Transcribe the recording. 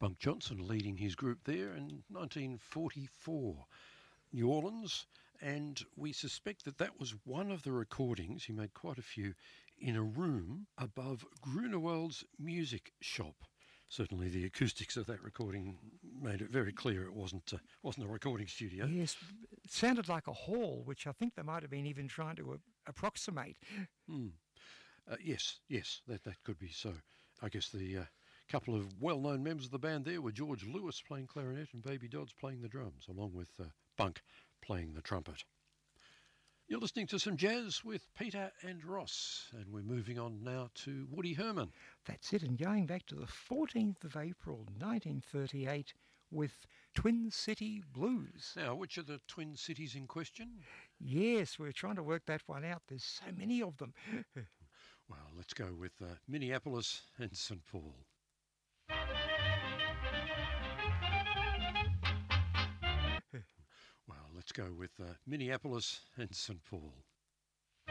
Bunk Johnson leading his group there in 1944, New Orleans, and we suspect that that was one of the recordings, he made quite a few, in a room above Grunewald's music shop. Certainly the acoustics of that recording made it very clear it wasn't a recording studio. Yes, it sounded like a hall, which I think they might have been even trying to approximate. Yes, that could be so. I guess the couple of well-known members of the band there were George Lewis playing clarinet and Baby Dodds playing the drums, along with Bunk playing the trumpet. You're listening to some jazz with Peter and Ross, and we're moving on now to Woody Herman. That's it, and going back to the 14th of April 1938 with Twin City Blues. Now, which are the Twin Cities in question? Yes, we're trying to work that one out. There's so many of them. Well, let's go with Minneapolis and St. Paul. Well, let's go with Minneapolis and St. Paul.